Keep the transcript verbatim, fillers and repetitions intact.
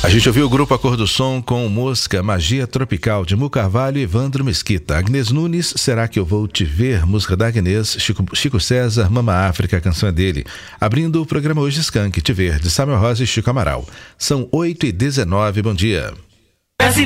A gente ouviu o grupo A Cor do Som com música Magia Tropical de Mu Carvalho e Evandro Mesquita. Agnês Nunes, Será que eu vou te ver? Música da Agnês. Chico, Chico César, Mama África, a canção é dele. Abrindo o programa hoje, Skank, Te Ver, de Samuel Rosa e Chico Amaral. São oito e dezenove, bom dia.